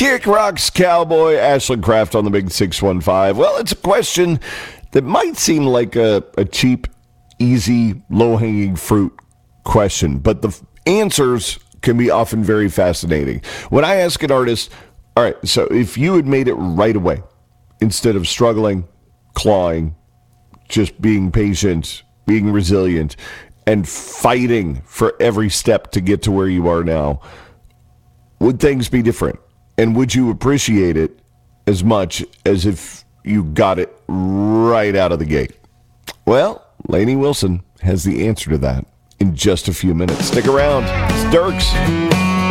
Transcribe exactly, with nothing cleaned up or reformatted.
Kick Rocks Cowboy, Ashland Craft on the Big six one five. Well, it's a question that might seem like a, a cheap, easy, low-hanging fruit question, but the f- answers can be often very fascinating. When I ask an artist, all right, so if you had made it right away, instead of struggling, clawing, just being patient, being resilient, and fighting for every step to get to where you are now, would things be different? And would you appreciate it as much as if you got it right out of the gate? Well, Lainey Wilson has the answer to that in just a few minutes. Stick around. It's Dierks.